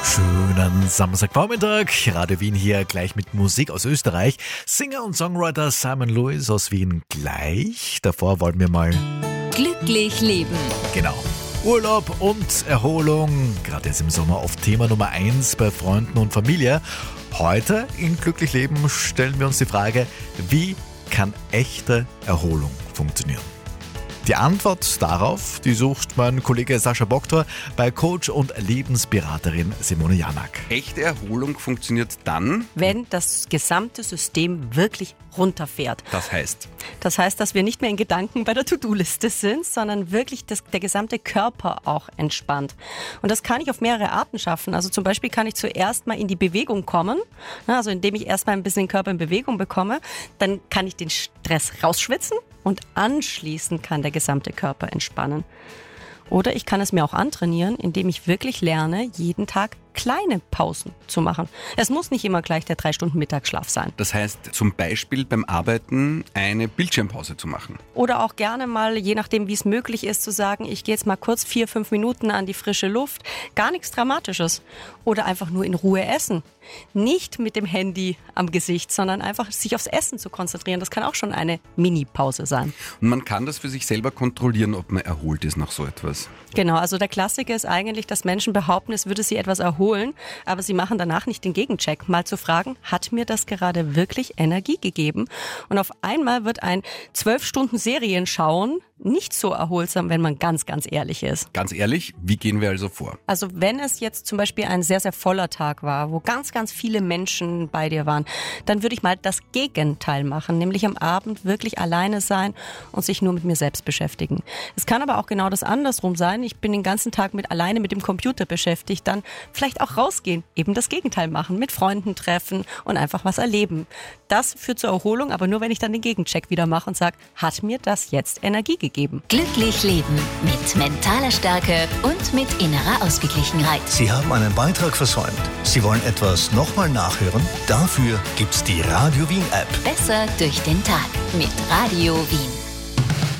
Schönen Samstagvormittag. Radio Wien hier gleich mit Musik aus Österreich. Singer und Songwriter Simon Lewis aus Wien gleich. Davor wollen wir mal glücklich leben. Genau. Urlaub und Erholung. Gerade jetzt im Sommer oft Thema Nummer 1 bei Freunden und Familie. Heute in Glücklich Leben stellen wir uns die Frage, wie kann echte Erholung funktionieren? Die Antwort darauf, die sucht mein Kollege Sascha Boktor bei Coach und Lebensberaterin Simone Janak. Echte Erholung funktioniert dann, wenn das gesamte System wirklich runterfährt. Das heißt, dass wir nicht mehr in Gedanken bei der To-Do-Liste sind, sondern wirklich der gesamte Körper auch entspannt. Und das kann ich auf mehrere Arten schaffen. Also zum Beispiel kann ich zuerst mal in die Bewegung kommen, also indem ich erstmal ein bisschen den Körper in Bewegung bekomme. Dann kann ich den Stress rausschwitzen und anschließend kann der gesamte Körper entspannen. Oder ich kann es mir auch antrainieren, indem ich wirklich lerne, jeden Tag kleine Pausen zu machen. Es muss nicht immer gleich der 3 Stunden Mittagsschlaf sein. Das heißt zum Beispiel beim Arbeiten eine Bildschirmpause zu machen. Oder auch gerne mal, je nachdem wie es möglich ist, zu sagen, ich gehe jetzt mal kurz 4-5 Minuten an die frische Luft. Gar nichts Dramatisches. Oder einfach nur in Ruhe essen. Nicht mit dem Handy am Gesicht, sondern einfach sich aufs Essen zu konzentrieren. Das kann auch schon eine Mini-Pause sein. Und man kann das für sich selber kontrollieren, ob man erholt ist nach so etwas. Genau, also der Klassiker ist eigentlich, dass Menschen behaupten, es würde sie etwas erholen, aber sie machen danach nicht den Gegencheck, mal zu fragen, hat mir das gerade wirklich Energie gegeben? Und auf einmal wird ein 12 Stunden Serien schauen nicht so erholsam, wenn man ganz, ganz ehrlich ist. Ganz ehrlich, wie gehen wir also vor? Also wenn es jetzt zum Beispiel ein sehr, sehr voller Tag war, wo ganz, ganz viele Menschen bei dir waren, dann würde ich mal das Gegenteil machen, nämlich am Abend wirklich alleine sein und sich nur mit mir selbst beschäftigen. Es kann aber auch genau das andersrum sein. Ich bin den ganzen Tag alleine mit dem Computer beschäftigt, dann vielleicht auch rausgehen, eben das Gegenteil machen, mit Freunden treffen und einfach was erleben. Das führt zur Erholung, aber nur wenn ich dann den Gegencheck wieder mache und sage, hat mir das jetzt Energie gegeben? Glücklich leben mit mentaler Stärke und mit innerer Ausgeglichenheit. Sie haben einen Beitrag versäumt. Sie wollen etwas nochmal nachhören? Dafür gibt's die Radio Wien App. Besser durch den Tag mit Radio Wien.